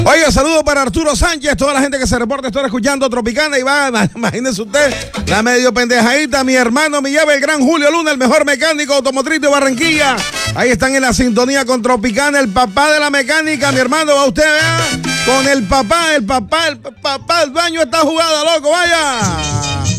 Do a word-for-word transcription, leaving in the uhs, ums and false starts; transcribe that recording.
Oye, saludo para Arturo Sánchez, toda la gente que se reporta, estoy escuchando Tropicana y va, imagínense usted, la medio pendejadita, mi hermano, mi llave, el gran Julio Luna, el mejor mecánico automotriz de Barranquilla. Ahí están en la sintonía con Tropicana, el papá de la mecánica, mi hermano, va usted, vea, con el papá, el papá, el papá, el baño está jugado, loco, vaya.